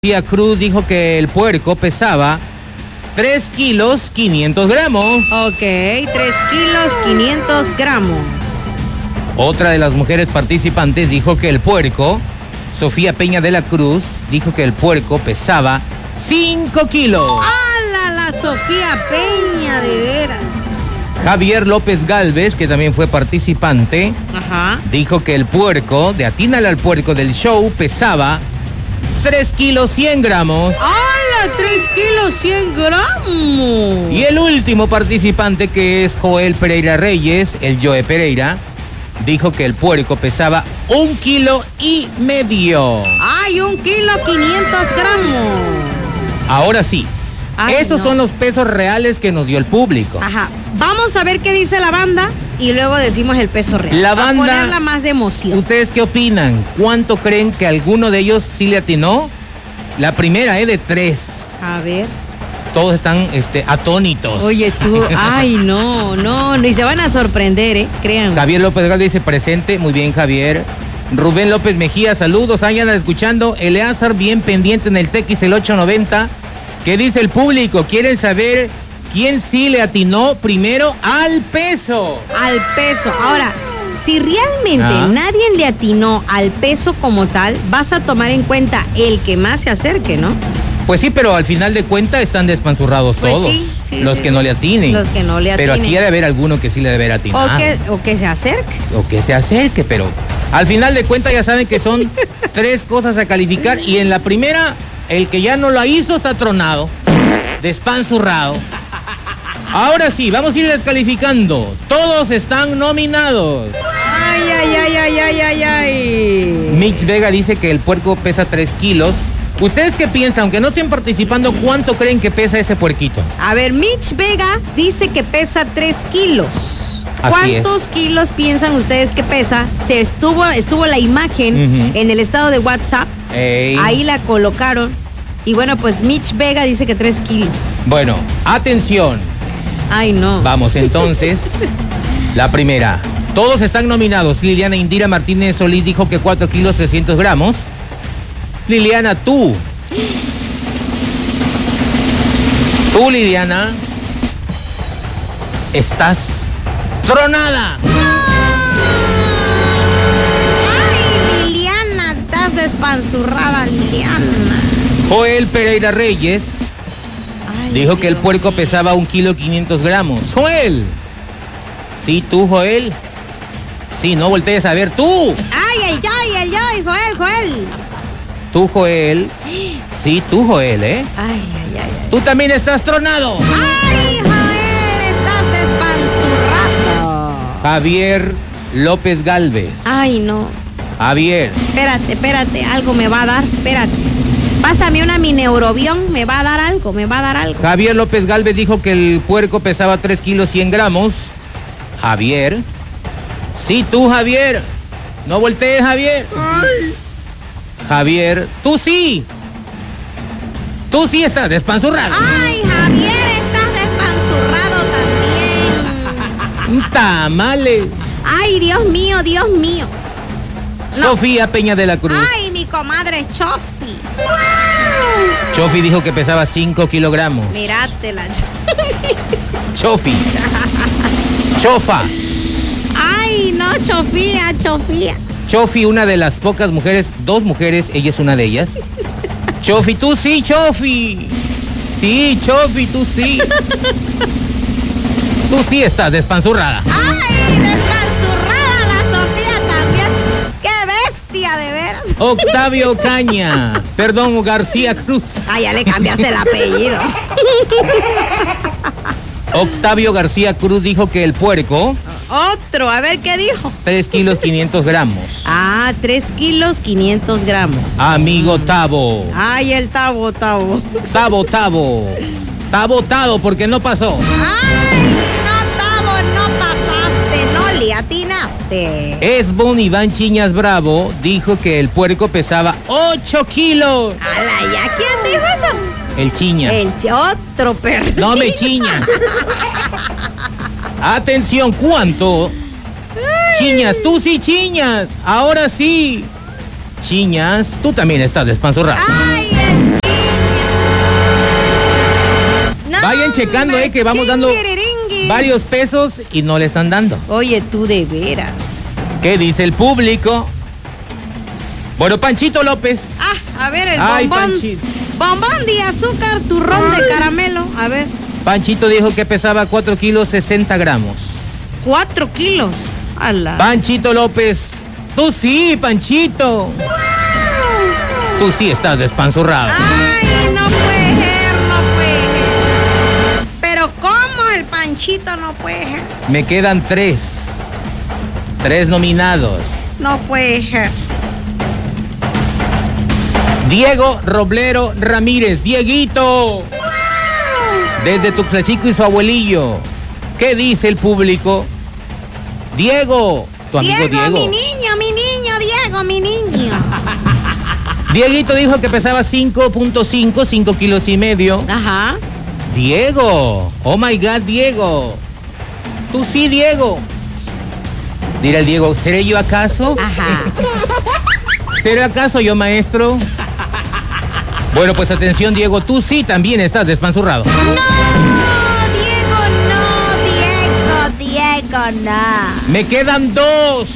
García Cruz dijo que el puerco pesaba 3 kilos 500 gramos. Ok, 3 kilos 500 gramos. Otra de las mujeres participantes dijo que el puerco, Sofía Peña de la Cruz, dijo que el puerco pesaba 5 kilos. ¡Hala, la Sofía Peña, de veras! Javier López Galvez, que también fue participante, dijo que el puerco, de Atínale al Puerco del show, pesaba 3 kilos 100 gramos. ¡Hala! 3 kilos 100 gramos. Y el último participante, que es Joel Pereira Reyes, el Joe Pereira, dijo que el puerco pesaba 1,5 kilos. ¡Ay, 1 kilo 500 gramos! Ahora sí, esos son los pesos reales que nos dio el público. Ajá. Vamos a ver qué dice la banda y luego decimos el peso real. La banda, para ponerla más de emoción. ¿Ustedes qué opinan? ¿Cuánto creen que alguno de ellos sí le atinó? La primera, de 3. A ver. Todos están atónitos. Oye, tú, ay, no, y se van a sorprender, créanme. Javier López Galvez dice presente, muy bien, Javier. Rubén López Mejía, saludos, ahí andan escuchando. Eleazar, bien pendiente en el TX, el 890. ¿Qué dice el público? ¿Quieren saber quién sí le atinó primero al peso? Al peso. Ahora, si realmente nadie le atinó al peso como tal, vas a tomar en cuenta el que más se acerque, ¿no? Pues sí, pero al final de cuentas están despanzurrados todos. Sí, los que no le atinen. Los que no le atinen. Pero aquí ha de haber alguno que sí le debe haber atinado. O que se acerque. O que se acerque, pero al final de cuentas ya saben que son 3 cosas a calificar. Y en la primera, el que ya no lo hizo está tronado, despanzurrado. Ahora sí, vamos a ir descalificando. Todos están nominados. Ay. Mitch Vega dice que el puerco pesa 3 kilos. ¿Ustedes qué piensan? Aunque no estén participando, ¿cuánto creen que pesa ese puerquito? A ver, Mitch Vega dice que pesa 3 kilos. ¿Cuántos kilos piensan ustedes que pesa? Estuvo la imagen en el estado de WhatsApp. Ahí la colocaron. Y bueno, pues Mitch Vega dice que 3 kilos. Bueno, atención. Ay, no. Vamos entonces. La primera. Todos están nominados. Liliana Indira Martínez Solís dijo que 4 kilos 300 gramos. Liliana, tú, Liliana, estás tronada. Ay, Liliana, estás despanzurrada, Liliana. Joel Pereira Reyes dijo que el puerco pesaba 1,5 kilos. Joel. Sí, tú, Joel. Sí, no voltees a ver, tú. Ay, Joel. Tú, Joel. Sí, tú, Joel, Ay. Tú también estás tronado. Ay, Joel, estás despanzurrado. Javier López Galvez. Ay, no. Javier. Espérate, algo me va a dar, espérate. Pásame una mi neurobión, me va a dar algo. Javier López Galvez dijo que el puerco pesaba 3 kilos 100 gramos. Javier. Sí, tú, Javier. No voltees, Javier. Ay. Javier, tú sí estás despanzurrado. Ay, Javier, estás despanzurrado también. Tamales. Ay, Dios mío. No. Sofía Peña de la Cruz. Ay, mi comadre Chofi. Chofi dijo que pesaba 5 kilogramos. Mirátela, Chofi. Chofa. Ay, no, Chofía. Chofi, una de las pocas mujeres, 2 mujeres, ella es una de ellas. Chofi, tú sí, Chofi. Sí, Chofi, tú sí. Tú sí estás despanzurrada. Ay, despanzurrada la Sofía también. ¡Qué bestia, de veras! Octavio Caña. Perdón, García Cruz. Ay, ya le cambiaste el apellido. Octavio García Cruz dijo que el puerco... Otro, a ver qué dijo. 3 kilos 500 gramos. 3 kilos 500 gramos. Amigo Tavo. Ay, el Tavo. Tavo. Está votado porque no pasó. Ay, no, Tavo, no pasaste, no le atinaste. Esbon Iván Chiñas Bravo dijo que el puerco pesaba 8 kilos. ¡Hala, ya! ¿Quién dijo eso? El Chiñas. Otro perro. No me chiñas. Atención, ¿cuánto? Chiñas, tú sí, Chiñas. Ahora sí. Chiñas, tú también estás despanzurrado. ¡Ay, el Vayan checando, que vamos dando varios pesos y no le están dando. Oye, tú de veras. ¿Qué dice el público? Bueno, Panchito López. A ver, el bombón. Bombón de azúcar, turrón de caramelo. A ver. Panchito dijo que pesaba 4 kilos 60 gramos. 4 kilos. ¡Hala! Panchito López. Tú sí, Panchito. ¡Wow! Tú sí estás despanzurrado. Ay, no puede ser, no puede ser. Pero ¿cómo el Panchito no puede ser? Me quedan 3 nominados. No puede ser. Diego Roblero Ramírez. Dieguito. ¡Wow! Desde Tuxtlachico y su abuelillo. ¿Qué dice el público? Diego. Tu amigo Diego. Mi niño, Diego, mi niño. Dieguito dijo que pesaba 5.5, 5 kilos y medio. Ajá. Diego. Oh my God, Diego. Tú sí, Diego. Dirá el Diego, ¿seré yo acaso? Ajá. ¿Seré acaso yo, maestro? Bueno, pues atención, Diego, tú sí también estás despanzurrado. No, Diego, no. Me quedan 2.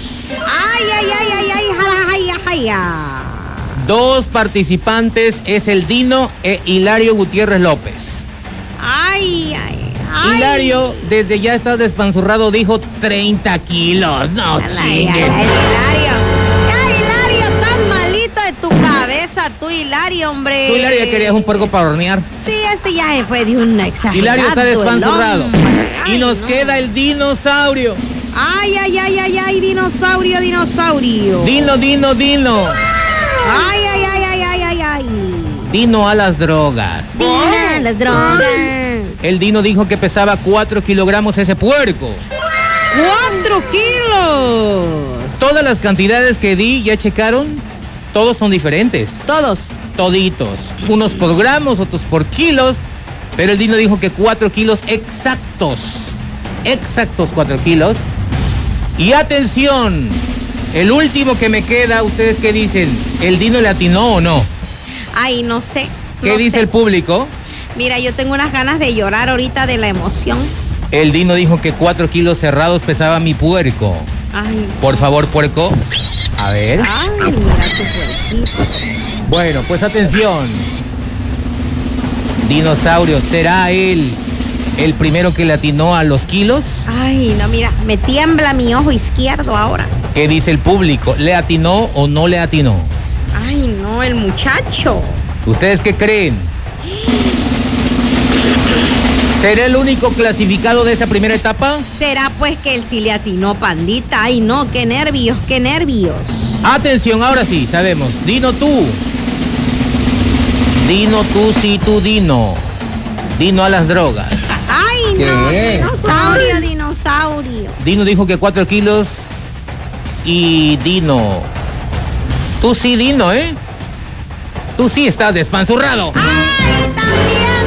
Ay. 2 participantes es el Dino e Hilario Gutiérrez López. Ay. Hilario, desde ya está despanzurrado, dijo 30 kilos. No chingues. Hilario, tan malito de tu cabeza, tú, Hilario, hombre. Tú, Hilario, ya querías un puerco para hornear. Sí, ya fue de una exagerada. Hilario está despanzurrado. Y nos queda el dinosaurio. Ay, dinosaurio. Dino. Ay. Dino a las drogas. El Dino dijo que pesaba 4 kilogramos ese puerco. 4 kilos. Todas las cantidades que di, ¿ya checaron? Todos son diferentes. Toditos. Unos por gramos, otros por kilos. Pero el Dino dijo que 4 kilos exactos. Exactos 4 kilos. Y atención, el último que me queda, ¿ustedes qué dicen? ¿El Dino le atinó o no? Ay, no sé. ¿Qué dice el público? Mira, yo tengo unas ganas de llorar ahorita de la emoción. El Dino dijo que 4 kilos cerrados pesaba mi puerco. Ay. Por favor, puerco. A ver. Ay, mira tu puerquito. Bueno, pues atención. Dinosaurio, ¿será él el primero que le atinó a los kilos? Ay, no, mira, me tiembla mi ojo izquierdo ahora. ¿Qué dice el público? ¿Le atinó o no le atinó? Ay, no, el muchacho. ¿Ustedes qué creen? ¿Será el único clasificado de esa primera etapa? ¿Será pues que él sí le atinó, pandita? Ay, no, qué nervios. Atención, ahora sí, sabemos. Dino tú. Dino tú, sí, tú, Dino. Dino a las drogas. Ay, no, dinosaurio. Dino dijo que 4 kilos y Dino. Tú sí, Dino, Tú sí estás despanzurrado. ¡Ay, también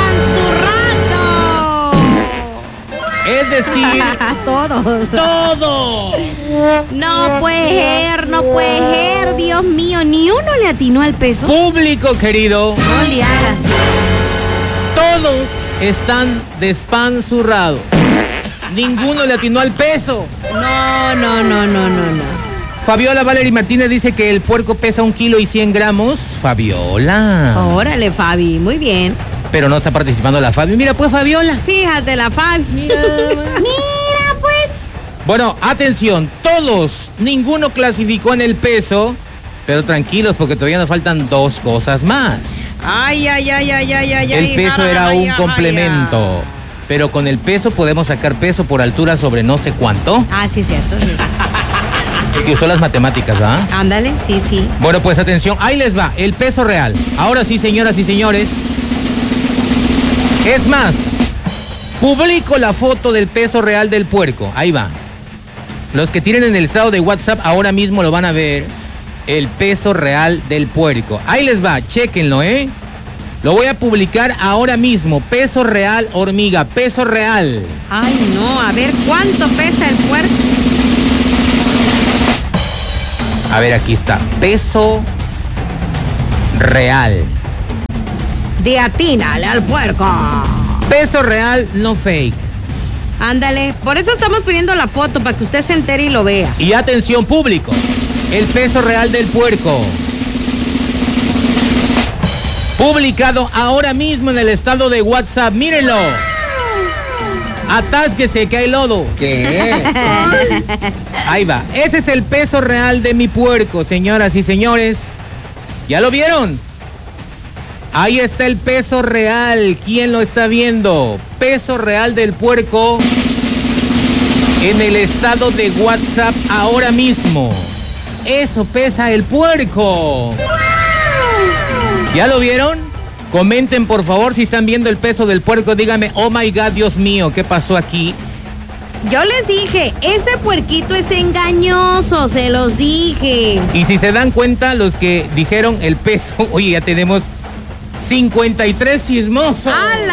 despanzurrado! Es decir... ¡Todos! No puede ser, Dios mío. Ni uno le atinó al peso. Público querido. No le hagas. Todos están despanzurrados. Ninguno le atinó al peso. No. Fabiola Valery Martínez dice que el puerco pesa 1 kilo y 100 gramos. Fabiola. Órale, Fabi, muy bien. Pero no está participando la Fabi. Mira pues, Fabiola. Fíjate, la Fabi. Mira pues. Bueno, atención, todos, ninguno clasificó en el peso, pero tranquilos porque todavía nos faltan 2 cosas más. Ay. El peso era un complemento, pero con el peso podemos sacar peso por altura sobre no sé cuánto. Ah, sí, cierto. El que usó las matemáticas, ¿va? Ándale, sí. Bueno, pues atención, ahí les va, el peso real. Ahora sí, señoras y señores. Es más, publico la foto del peso real del puerco. Ahí va. Los que tienen en el estado de WhatsApp ahora mismo lo van a ver. El peso real del puerco. Ahí les va, chéquenlo, Lo voy a publicar ahora mismo. Peso real, hormiga, peso real. Ay, no, a ver, ¿cuánto pesa el puerco? A ver, aquí está. Peso real. De atínale al puerco. Peso real, no fake. Ándale, por eso estamos poniendo la foto, para que usted se entere y lo vea. Y atención público, el peso real del puerco. Publicado ahora mismo en el estado de WhatsApp, mírenlo. Atásquese que hay lodo. ¿Qué? Ahí va, ese es el peso real de mi puerco, señoras y señores. ¿Ya lo vieron? Ahí está el peso real. ¿Quién lo está viendo? Peso real del puerco en el estado de WhatsApp ahora mismo. Eso pesa el puerco. ¿Ya lo vieron? Comenten por favor si están viendo el peso del puerco. Díganme, oh my God, Dios mío, ¿qué pasó aquí? Yo les dije, ese puerquito es engañoso, se los dije. Y si se dan cuenta, los que dijeron el peso, oye, ya tenemos 53 chismosos. ¡Hala!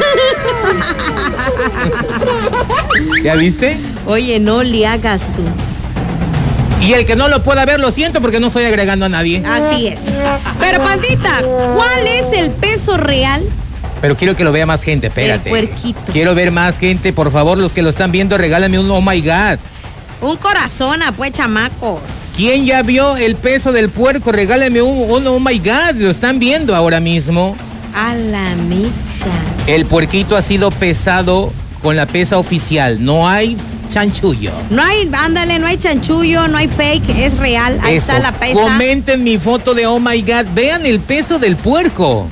¿Ya viste? Oye, no le hagas tú. Y el que no lo pueda ver, lo siento porque no estoy agregando a nadie. Así es. Pero, pandita, ¿cuál es el peso real? Pero quiero que lo vea más gente, espérate. El puerquito. Quiero ver más gente, por favor, los que lo están viendo, regálame un oh my God. Un corazón, pues, chamacos. ¿Quién ya vio el peso del puerco? Regálame un oh my God, lo están viendo ahora mismo. A la mecha. El puerquito ha sido pesado con la pesa oficial, no hay chanchullo. No hay, ándale, no hay chanchullo, no hay fake, es real, ahí Eso. está la pesa. Comenten mi foto de oh my God, vean el peso del puerco.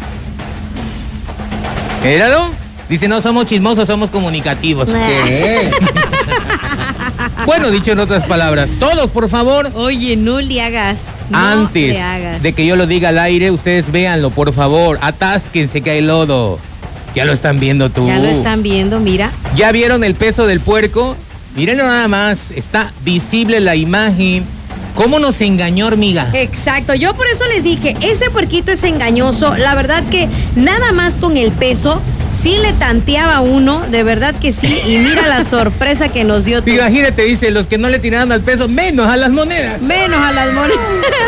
Míralo. Dice, no somos chismosos, somos comunicativos. ¿Qué? Bueno, dicho en otras palabras, todos, por favor. Oye, no le hagas. No Antes le hagas. de que yo lo diga al aire, ustedes véanlo, por favor. Atásquense que hay lodo. Ya lo están viendo tú. Ya lo están viendo, mira. ¿Ya vieron el peso del puerco? Miren nada más, está visible la imagen. ¿Cómo nos engañó, hormiga? Exacto, yo por eso les dije, ese puerquito es engañoso. La verdad que nada más con el peso, sí le tanteaba uno, de verdad que sí. Y mira la sorpresa que nos dio. Imagínate, dice, los que no le tiraron al peso, menos a las monedas. Menos a las monedas.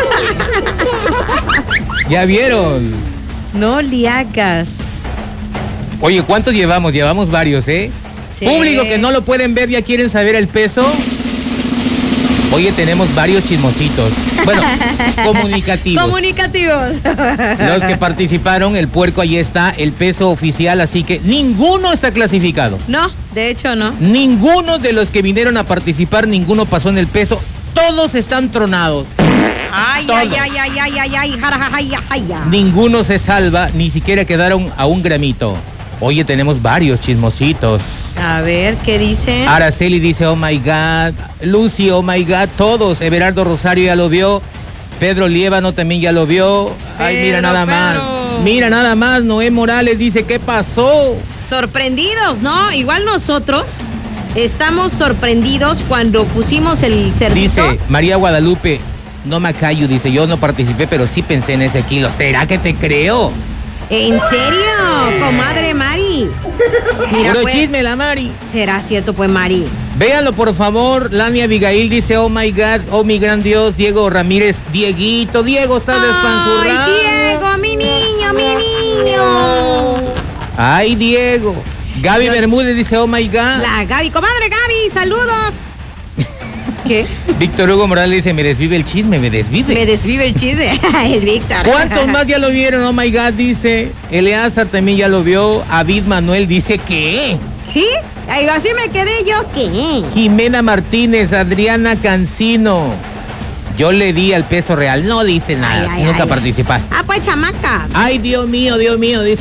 ¿Ya vieron? No le hagas. Oye, ¿cuántos llevamos? Llevamos varios, ¿eh? Sí. Público que no lo pueden ver, ¿ya quieren saber el peso? Oye, tenemos varios chismositos. Bueno, comunicativos. Comunicativos. Los que participaron, el puerco, ahí está, el peso oficial, así que ninguno está clasificado. No, de hecho no. Ninguno de los que vinieron a participar, ninguno pasó en el peso. Todos están tronados. Ay, Todos. ay. Ninguno se salva, ni siquiera quedaron a un gramito. Oye, tenemos varios chismositos. A ver, ¿qué dice? Araceli dice, oh my God. Lucy, oh my God. Todos. Everardo Rosario ya lo vio. Pedro Liébano también ya lo vio. Ay, mira nada más. Mira nada más. Noé Morales dice, ¿qué pasó? Sorprendidos, ¿no? Igual nosotros estamos sorprendidos cuando pusimos el cerdito. Dice María Guadalupe, no me callo, dice, yo no participé, pero sí pensé en ese kilo. ¿Será que te creo? ¿En serio, comadre Mari? Mira, Puro pues, chisme la Mari. ¿Será cierto, pues, Mari? Véanlo, por favor. Lani Abigail dice, oh my God, oh mi gran Dios. Diego Ramírez, Dieguito. Diego está despanzurrado. ¡Ay, Diego, mi niño! Ay, Diego. Gaby Bermúdez dice, oh my God. La Gaby, comadre Gaby, saludos. ¿Qué? Víctor Hugo Morales dice, me desvive el chisme, me desvive. Me desvive el chisme. El Víctor. ¿Cuántos más ya lo vieron? Oh my God, dice. Eleazar también ya lo vio. Avid Manuel dice, ¿qué? ¿Sí? Ay, así me quedé yo, ¿qué? Jimena Martínez, Adriana Cancino. Yo le di al peso real. No dice nada, nunca participaste. Ah, pues, chamacas. Ay, Dios mío, dice.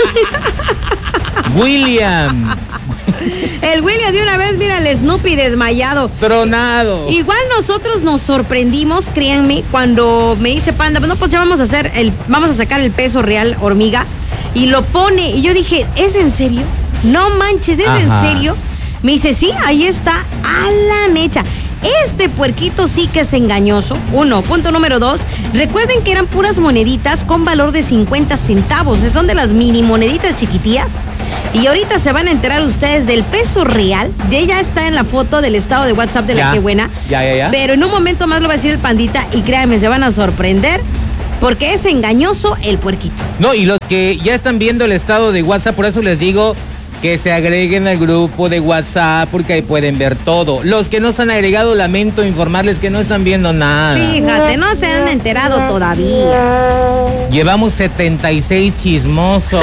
William. El William de una vez, mira el Snoopy desmayado. Tronado. Igual nosotros nos sorprendimos, créanme, cuando me dice Panda, no, pues ya vamos a sacar el peso real, hormiga, y lo pone, y yo dije, ¿es en serio? No manches, ¿es en serio? Me dice, sí, ahí está, a la mecha. Este puerquito sí que es engañoso. Uno. Punto número 2. Recuerden que eran puras moneditas con valor de 50 centavos. Son de las mini moneditas chiquitías. Y ahorita se van a enterar ustedes del peso real. De ella está en la foto del estado de WhatsApp de la que buena. Ya. Pero en un momento más lo va a decir el Pandita. Y créanme, se van a sorprender. Porque es engañoso el puerquito. No, y los que ya están viendo el estado de WhatsApp, por eso les digo, que se agreguen al grupo de WhatsApp porque ahí pueden ver todo. Los que no se han agregado, lamento informarles que no están viendo nada. Fíjate, no se han enterado todavía. Llevamos 76 chismosos.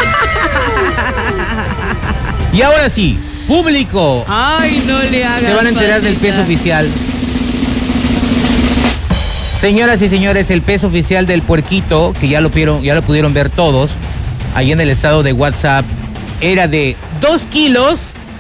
Y ahora sí, público. Ay, no le hagas. Se van a enterar del peso oficial. Señoras y señores, el peso oficial del puerquito, que ya lo pudieron ver todos, ahí en el estado de WhatsApp, era de 2 kilos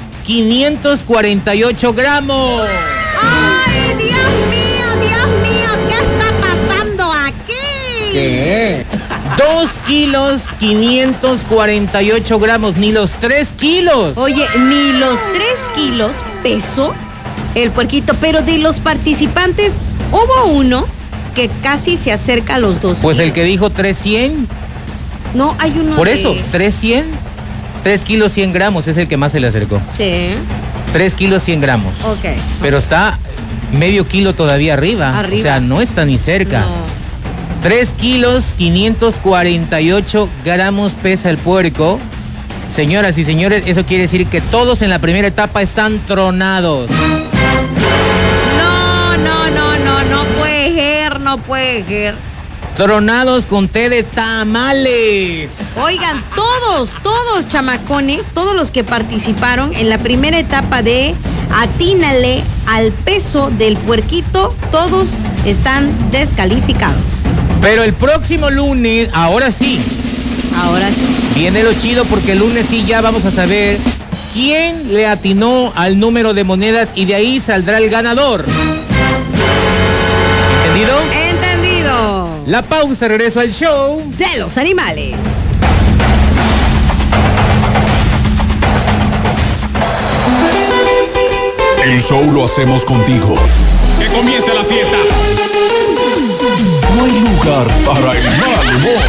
548 gramos. ¡Ay, Dios mío! ¿Qué está pasando aquí? ¿Qué? 2 kilos 548 gramos, ni los 3 kilos. Oye, ni los 3 kilos pesó el puerquito, pero de los participantes hubo uno que casi se acerca a los 2 Pues kilos. El que dijo 300. No, hay uno Por eso, 300. 3 kilos 100 gramos es el que más se le acercó. Sí. 3 kilos 100 gramos. Ok. Pero está medio kilo todavía arriba. O sea, no está ni cerca. No. 3 kilos 548 gramos pesa el puerco. Señoras y señores, eso quiere decir que todos en la primera etapa están tronados. No puede ser. Tronados con té de tamales. Oigan, todos chamacones, todos los que participaron en la primera etapa de Atínale al peso del puerquito, todos están descalificados. Pero el próximo lunes, ahora sí, viene lo chido, porque el lunes sí ya vamos a saber quién le atinó al número de monedas y de ahí saldrá el ganador. ¿Entendido? Entendido. La pausa, regreso al show de los animales. El show lo hacemos contigo. ¡Que comience la fiesta! No hay lugar para el mal humor.